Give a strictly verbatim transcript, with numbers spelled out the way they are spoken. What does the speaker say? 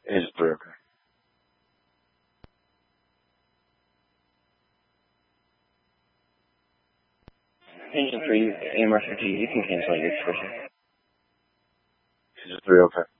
Engine three, okay. Engine three, A M R fifty, you can cancel your excursion. Engine three, okay.